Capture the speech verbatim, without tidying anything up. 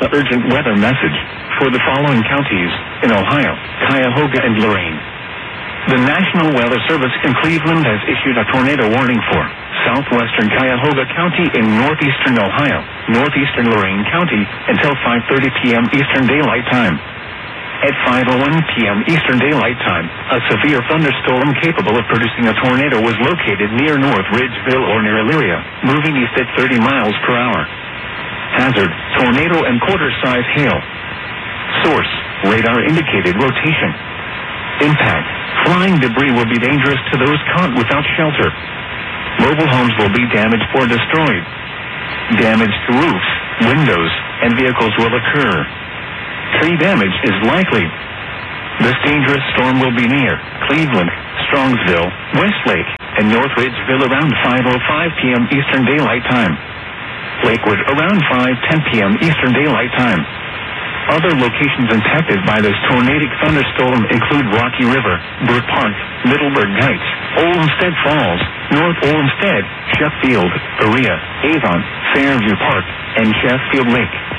the urgent weather message for the following counties in Ohio, Cuyahoga and Lorain. The National Weather Service in Cleveland has issued a tornado warning for southwestern Cuyahoga County in northeastern Ohio, northeastern Lorain County until five thirty p.m. Eastern Daylight Time. At five oh one p.m. Eastern Daylight Time, a severe thunderstorm capable of producing a tornado was located near North Ridgeville or near Elyria, moving east at thirty miles per hour. Hazard, tornado and quarter-size hail. Source, radar indicated rotation. Impact, flying debris will be dangerous to those caught without shelter. Mobile homes will be damaged or destroyed. Damage to roofs, windows, and vehicles will occur. Tree damage is likely. This dangerous storm will be near Cleveland, Strongsville, Westlake, and North Ridgeville around five oh five p.m. Eastern Daylight Time. Lakewood around five ten p.m. Eastern Daylight Time. Other locations impacted by this tornadic thunderstorm include Rocky River, Brook Park, Middleburg Heights, Olmsted Falls, North Olmsted, Sheffield, Berea, Avon, Fairview Park, and Sheffield Lake.